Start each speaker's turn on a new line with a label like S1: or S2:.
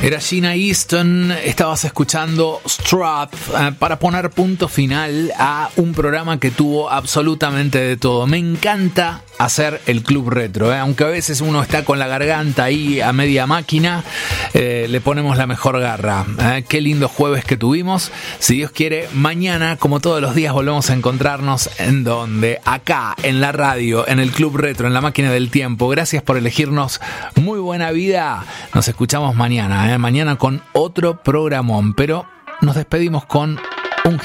S1: Era Gina Easton, estabas escuchando Strut para poner punto final a un programa que tuvo absolutamente de todo. Me encanta hacer el Club Retro, aunque a veces uno está con la garganta ahí a media máquina, le ponemos la mejor garra. Qué lindo jueves que tuvimos. Si Dios quiere, mañana, como todos los días, volvemos a encontrarnos en donde, acá, en la radio, en el Club Retro, en la máquina del tiempo. Gracias por elegirnos. Muy buena vida. Nos escuchamos mañana, mañana con otro programón, pero nos despedimos con